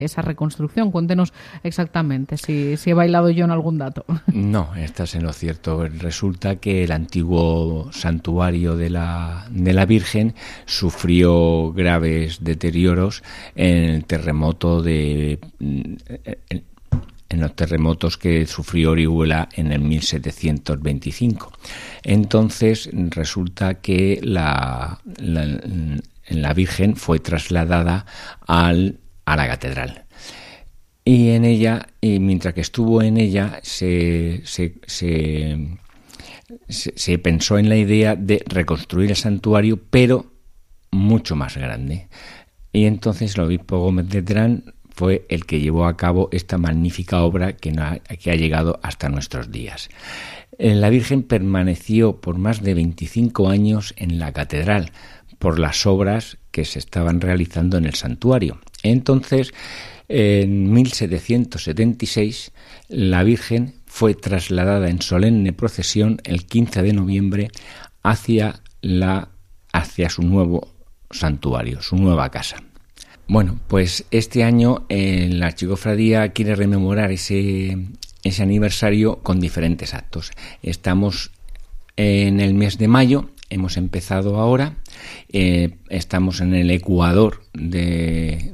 esa reconstrucción? Cuéntenos exactamente si he bailado yo en algún dato. No, estás en lo cierto. Resulta que el antiguo santuario de la Virgen sufrió graves deterioros en el terremoto en los terremotos que sufrió Orihuela en el 1725. Entonces resulta que la Virgen fue trasladada a la catedral. Y en ella, y mientras que estuvo en ella, se pensó en la idea de reconstruir el santuario, pero mucho más grande. Y entonces el obispo Gómez de Terán fue el que llevó a cabo esta magnífica obra que ha llegado hasta nuestros días. La Virgen permaneció por más de 25 años en la catedral por las obras que se estaban realizando en el santuario. Entonces, en 1776, la Virgen fue trasladada en solemne procesión el 15 de noviembre hacia su nuevo santuario, su nueva casa. Bueno, pues este año la Archicofradía quiere rememorar ese aniversario con diferentes actos. Estamos en el mes de mayo, hemos empezado ahora, estamos en el ecuador del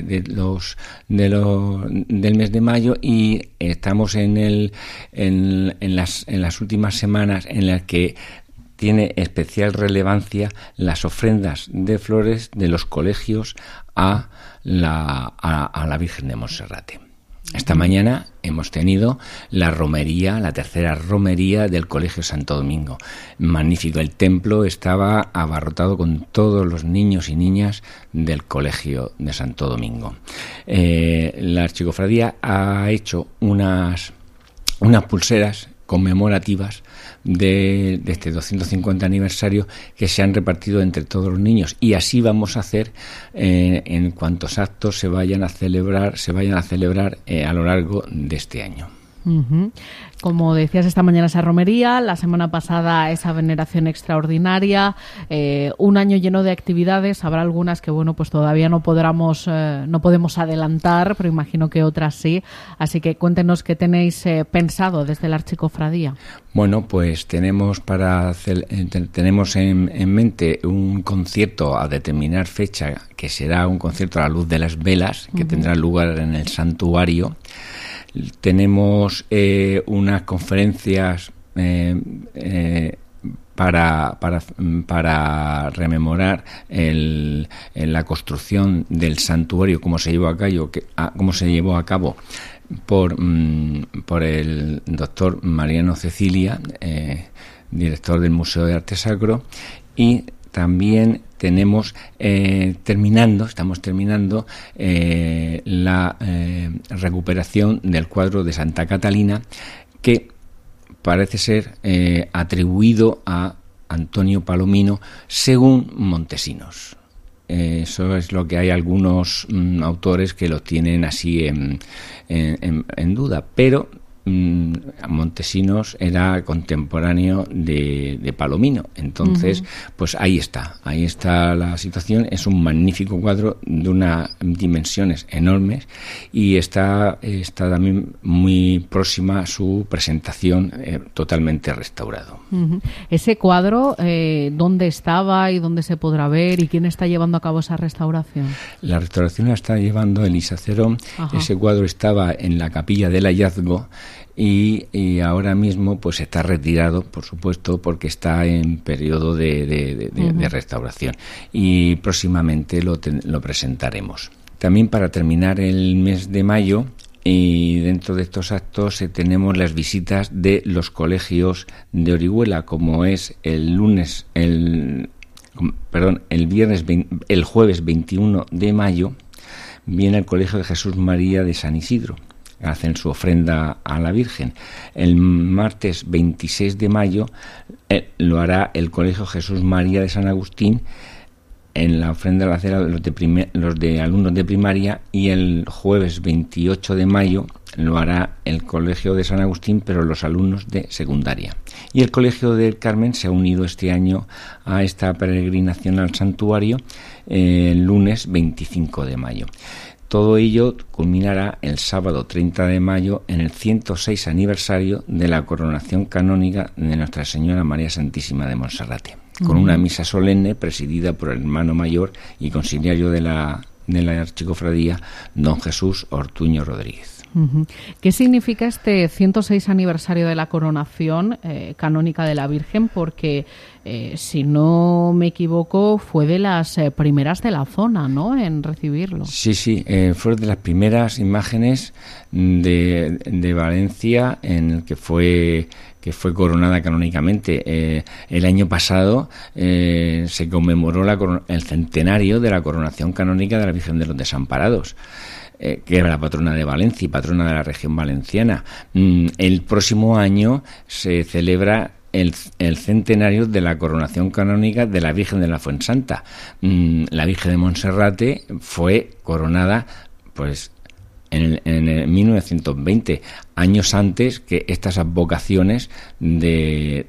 mes de mayo y estamos en las últimas semanas en las que tiene especial relevancia las ofrendas de flores de los colegios a la Virgen de Monserrate. Esta mañana hemos tenido la tercera romería del Colegio Santo Domingo. Magnífico, el templo estaba abarrotado con todos los niños y niñas del Colegio de Santo Domingo. La Archicofradía ha hecho unas pulseras conmemorativas de este 250 aniversario que se han repartido entre todos los niños, y así vamos a hacer en cuantos actos se vayan a celebrar a lo largo de este año. Uh-huh. Como decías, esta mañana esa romería, la semana pasada esa veneración extraordinaria, un año lleno de actividades. Habrá algunas que pues todavía no podemos adelantar, pero imagino que otras sí. Así que cuéntenos qué tenéis pensado desde la Archicofradía. Bueno, pues tenemos en mente un concierto a determinar fecha, que será un concierto a la luz de las velas, que tendrá lugar en el santuario. Tenemos unas conferencias para rememorar la construcción del santuario, cómo se llevó a cabo por el doctor Mariano Cecilia, director del Museo de Arte Sacro, y también estamos terminando la recuperación del cuadro de Santa Catalina, que parece ser atribuido a Antonio Palomino, según Montesinos. Eso es lo que hay algunos autores que lo tienen así en duda, pero Montesinos era contemporáneo de Palomino. Entonces, pues ahí está la situación. Es un magnífico cuadro de unas dimensiones enormes y está también muy próxima a su presentación, totalmente restaurado. Uh-huh. Ese cuadro, ¿dónde estaba y dónde se podrá ver y quién está llevando a cabo esa restauración? La restauración la está llevando Elisa Cerón. Ajá. Ese cuadro estaba en la Capilla del Hallazgo y ahora mismo pues está retirado, por supuesto, porque está en periodo de restauración, y próximamente lo presentaremos. También, para terminar el mes de mayo, y dentro de estos actos tenemos las visitas de los colegios de Orihuela, como es el jueves 21 de mayo viene el Colegio de Jesús María de San Isidro, hacen su ofrenda a la Virgen. El martes 26 de mayo lo hará el Colegio Jesús María de San Agustín en la ofrenda de la cena los de alumnos de primaria, y el jueves 28 de mayo lo hará el Colegio de San Agustín, pero los alumnos de secundaria. Y el Colegio del Carmen se ha unido este año a esta peregrinación al santuario el lunes 25 de mayo. Todo ello culminará el sábado 30 de mayo en el 106 aniversario de la coronación canónica de Nuestra Señora María Santísima de Monserrate, con una misa solemne presidida por el hermano mayor y consiliario de la Archicofradía, don Jesús Ortuño Rodríguez. ¿Qué significa este 106 aniversario de la coronación canónica de la Virgen? Porque, si no me equivoco, fue de las primeras de la zona, ¿no?, en recibirlo. Sí, fue de las primeras imágenes de Valencia en el que fue coronada canónicamente. El año pasado se conmemoró el centenario de la coronación canónica de la Virgen de los Desamparados, que era la patrona de Valencia y patrona de la región valenciana. El próximo año se celebra el centenario de la coronación canónica de la Virgen de la Fuensanta. La Virgen de Monserrate fue coronada pues en el 1920, años antes que estas advocaciones de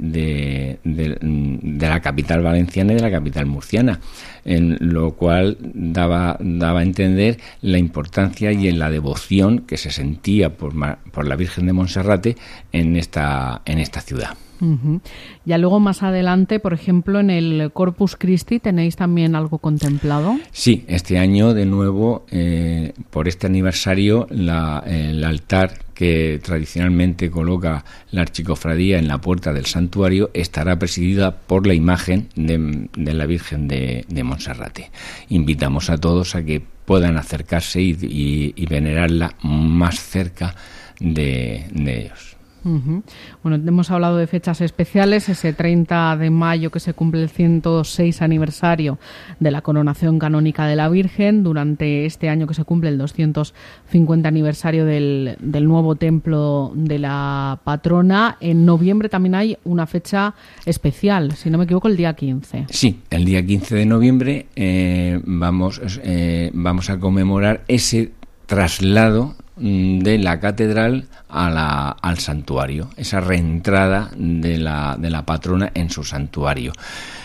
la capital valenciana y de la capital murciana, en lo cual daba a entender la importancia y en la devoción que se sentía por la Virgen de Monserrate en esta ciudad. Ya luego más adelante, por ejemplo, en el Corpus Christi, ¿tenéis también algo contemplado? Sí, este año de nuevo, por este aniversario, el altar que tradicionalmente coloca la Archicofradía en la puerta del santuario estará presidida por la imagen de la Virgen de Monserrate. Invitamos a todos a que puedan acercarse y venerarla más cerca de ellos. Bueno, hemos hablado de fechas especiales, ese 30 de mayo que se cumple el 106 aniversario de la coronación canónica de la Virgen, durante este año que se cumple el 250 aniversario del nuevo templo de la patrona. En noviembre también hay una fecha especial, si no me equivoco, el día 15. Sí, el día 15 de noviembre vamos a conmemorar ese traslado de la catedral al santuario, esa reentrada de la patrona en su santuario.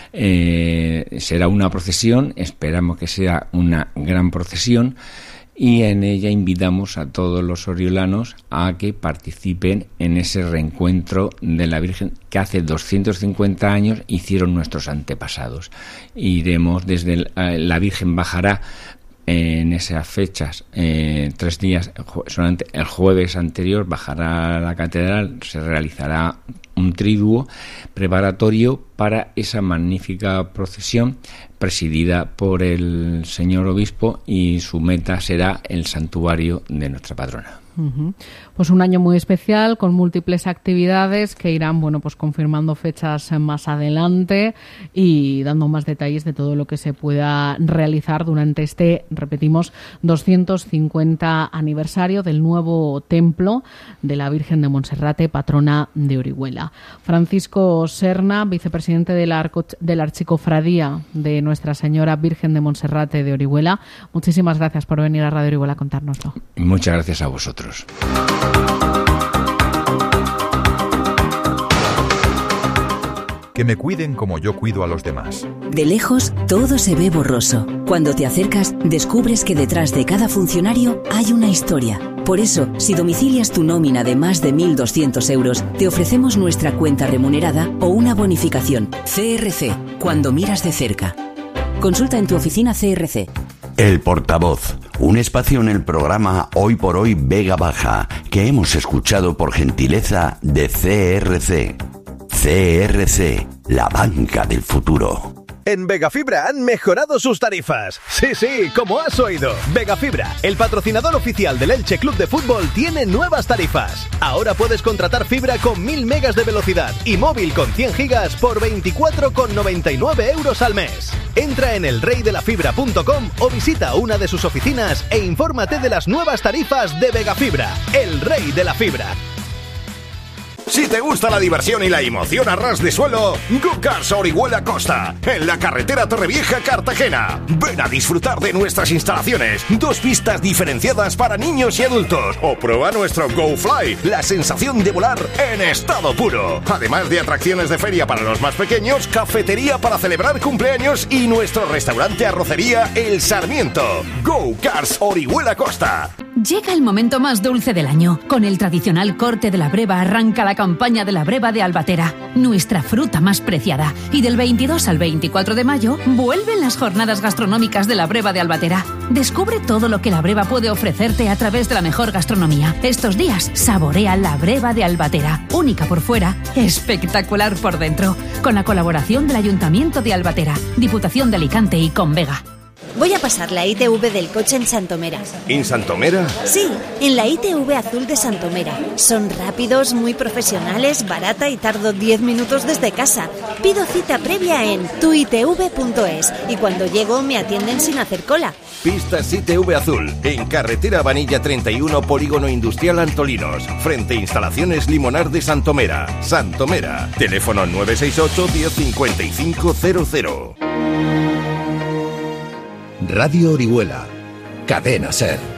Será una procesión, esperamos que sea una gran procesión, y en ella invitamos a todos los oriolanos a que participen en ese reencuentro de la Virgen que hace 250 años hicieron nuestros antepasados. Iremos desde la Virgen bajará en esas fechas, 3 días, solamente el jueves anterior bajará a la catedral, se realizará un triduo preparatorio para esa magnífica procesión presidida por el señor obispo, y su meta será el santuario de nuestra patrona. Pues un año muy especial, con múltiples actividades que irán, pues confirmando fechas más adelante y dando más detalles de todo lo que se pueda realizar durante este, repetimos, 250 aniversario del nuevo templo de la Virgen de Monserrate, patrona de Orihuela. Francisco Serna, vicepresidente de la Archicofradía de Nuestra Señora Virgen de Monserrate de Orihuela, muchísimas gracias por venir a Radio Orihuela a contárnoslo. Muchas gracias a vosotros. Que me cuiden como yo cuido a los demás. De lejos, todo se ve borroso. Cuando te acercas, descubres que detrás de cada funcionario hay una historia. Por eso, si domicilias tu nómina de más de 1.200 euros, te ofrecemos nuestra cuenta remunerada o una bonificación. CRC, cuando miras de cerca. Consulta en tu oficina CRC. El Portavoz, un espacio en el programa Hoy por Hoy Vega Baja, que hemos escuchado por gentileza de CRC. CRC, la banca del futuro. En Vegafibra han mejorado sus tarifas. Sí, como has oído. Vegafibra, el patrocinador oficial del Elche Club de Fútbol, tiene nuevas tarifas. Ahora puedes contratar fibra con 1000 megas de velocidad y móvil con 100 gigas por 24,99 euros al mes. Entra en elreydelafibra.com o visita una de sus oficinas e infórmate de las nuevas tarifas de Vegafibra, el rey de la fibra. Si te gusta la diversión y la emoción a ras de suelo, Go Cars Orihuela Costa, en la carretera Torrevieja-Cartagena. Ven a disfrutar de nuestras instalaciones, 2 pistas diferenciadas para niños y adultos. O prueba nuestro Go Fly, la sensación de volar en estado puro. Además de atracciones de feria para los más pequeños, cafetería para celebrar cumpleaños y nuestro restaurante arrocería El Sarmiento. Go Cars Orihuela Costa. Llega el momento más dulce del año. Con el tradicional corte de la breva arranca la campaña de la breva de Albatera, nuestra fruta más preciada. Y del 22 al 24 de mayo vuelven las jornadas gastronómicas de la breva de Albatera. Descubre todo lo que la breva puede ofrecerte a través de la mejor gastronomía. Estos días saborea la breva de Albatera, única por fuera, espectacular por dentro. Con la colaboración del Ayuntamiento de Albatera, Diputación de Alicante y Convega. Voy a pasar la ITV del coche en Santomera. ¿En Santomera? Sí, en la ITV azul de Santomera. Son rápidos, muy profesionales, barata y tardo 10 minutos desde casa. Pido cita previa en tuitv.es y cuando llego me atienden sin hacer cola. Pistas ITV azul, en carretera Vanilla 31, Polígono Industrial Antolinos, frente a Instalaciones Limonar de Santomera. Santomera, teléfono 968 105500. Radio Orihuela, Cadena SER.